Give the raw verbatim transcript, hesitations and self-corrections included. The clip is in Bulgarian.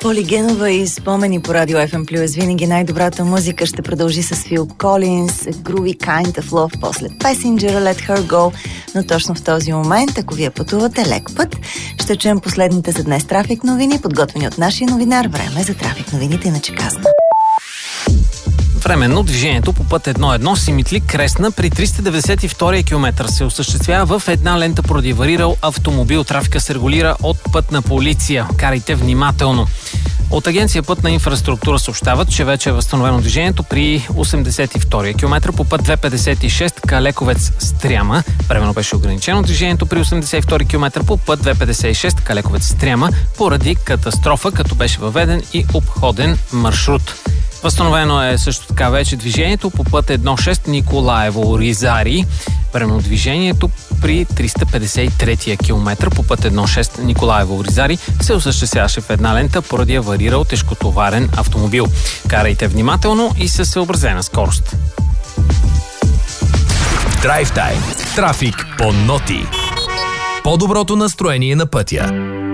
Полигенова и спомени по радио Еф Ем Плюс. Винаги най-добрата музика ще продължи с Фил Колинс, Groovy Kind of Love, после Passenger, Let Her Go. Но точно в този момент, ако вие пътувате лек път, ще чуем последните за днес трафик новини, подготвени от нашия новинар. Време за трафик новините, иначе казано. Временно движението по път едно едно Симитли Кресна при триста деветдесет и втори километър се осъществява в една лента поради аварирал автомобил. Трафика се регулира от пътна полиция. Карайте внимателно. От агенция Пътна инфраструктура съобщават, че вече е възстановено движението при осемдесет и втори километър по път двеста петдесет и шест Калековец Стряма. Временно беше ограничено движението при осемдесет и втори километър по път двеста петдесет и шест Калековец Стряма поради катастрофа, като беше въведен и обходен маршрут. Възстановено е също така вече движението по път едно шест Николаево-Ризари. Временно движението при триста петдесет и трети километр по път едно шест Николаево-Ризари се осъществяваше в една лента поради аварирал тежкотоварен автомобил. Карайте внимателно и със съобразена скорост. Драйв тайм. Трафик по ноти. По-доброто настроение на пътя.